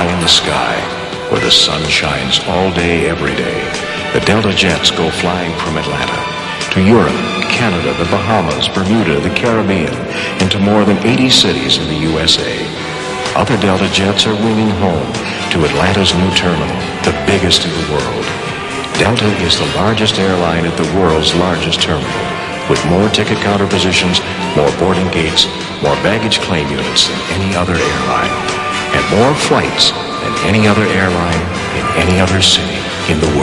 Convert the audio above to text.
high in the sky, where the sun shines all day, every day. The Delta jets go flying from Atlanta to Europe, Canada, the Bahamas, Bermuda, the Caribbean, and to more than 80 cities in the USA. Other Delta jets are winging home to Atlanta's new terminal, the biggest in the world. Delta is the largest airline at the world's largest terminal, with more ticket counter positions, more boarding gates, more baggage claim units than any other airline, and more flights than any other airline in any other city in the world.